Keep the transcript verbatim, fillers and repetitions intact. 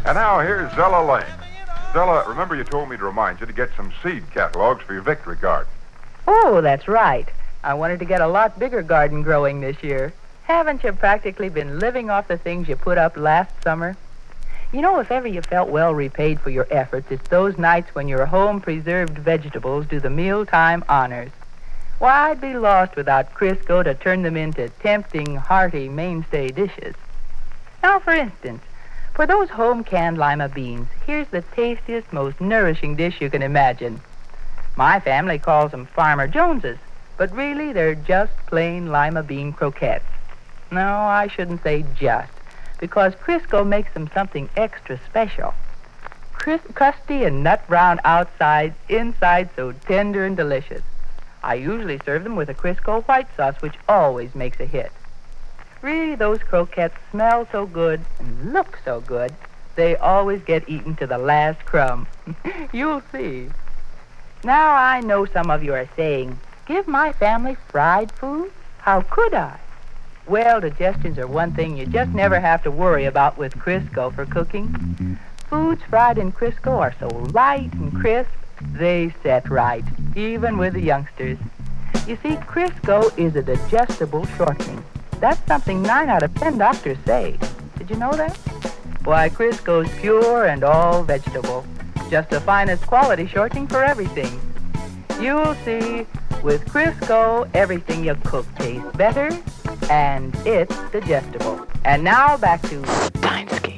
And now here's Zella Lane. Zella, remember you told me to remind you to get some seed catalogs for your victory garden. Oh, that's right. I wanted to get a lot bigger garden growing this year. Haven't you practically been living off the things you put up last summer? You know, if ever you felt well repaid for your efforts, it's those nights when your home-preserved vegetables do the mealtime honors. Why, I'd be lost without Crisco to turn them into tempting, hearty mainstay dishes. Now, for instance, for those home-canned lima beans, here's the tastiest, most nourishing dish you can imagine. My family calls them Farmer Jones's, but really they're just plain lima bean croquettes. No, I shouldn't say just, because Crisco makes them something extra special. Cris- crusty and nut brown outside, inside so tender and delicious. I usually serve them with a Crisco white sauce, which always makes a hit. Really, those croquettes smell so good and look so good, they always get eaten to the last crumb. You'll see. Now, I know some of you are saying, give my family fried food? How could I? Well, digestions are one thing you just never have to worry about with Crisco for cooking. Foods fried in Crisco are so light and crisp, they set right, even with the youngsters. You see, Crisco is a digestible shortening. That's something nine out of ten doctors say. Did you know that? Why, Crisco's pure and all vegetable. Just the finest quality shortening for everything. You'll see, with Crisco, everything you cook tastes better, and it's digestible. And now back to